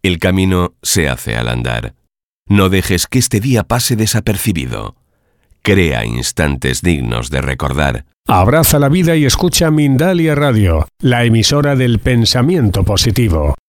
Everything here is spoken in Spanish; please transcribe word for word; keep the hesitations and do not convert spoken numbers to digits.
El camino se hace al andar. No dejes que este día pase desapercibido. Crea instantes dignos de recordar. Abraza la vida y escucha Mindalia Radio, la emisora del pensamiento positivo.